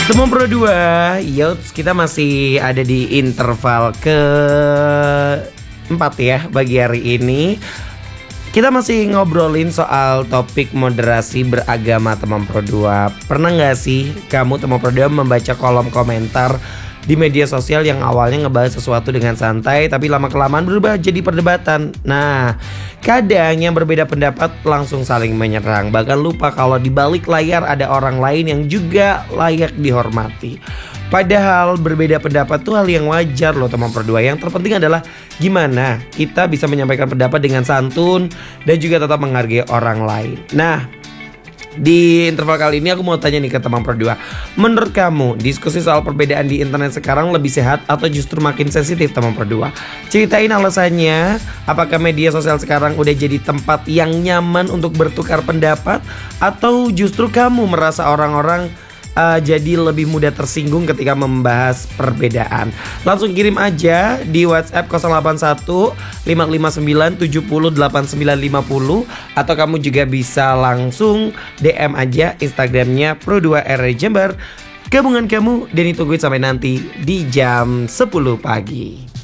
Teman Pro 2, Yots, kita masih ada di interval ke 4 ya bagi hari ini. Kita masih ngobrolin soal topik moderasi beragama teman Pro 2. Pernah gak sih kamu teman Pro 2 membaca kolom komentar di media sosial yang awalnya ngebahas sesuatu dengan santai tapi lama-kelamaan berubah jadi perdebatan? Nah, kadang yang berbeda pendapat langsung saling menyerang, bahkan lupa kalau di balik layar ada orang lain yang juga layak dihormati. Padahal berbeda pendapat tuh hal yang wajar loh teman Pro 2. Yang terpenting adalah gimana kita bisa menyampaikan pendapat dengan santun dan juga tetap menghargai orang lain. Nah, di interval kali ini aku mau tanya nih ke teman Pro 2. Menurut kamu diskusi soal perbedaan di internet sekarang lebih sehat atau justru makin sensitif teman Pro 2? Ceritain alasannya. Apakah media sosial sekarang udah jadi tempat yang nyaman untuk bertukar pendapat, atau justru kamu merasa orang-orang jadi lebih mudah tersinggung ketika membahas perbedaan? Langsung kirim aja di WhatsApp 081 559 70 8950, atau kamu juga bisa langsung DM aja Instagramnya Pro2RRI Jember. Gabungan kamu dan ditungguin sampai nanti di jam 10 pagi.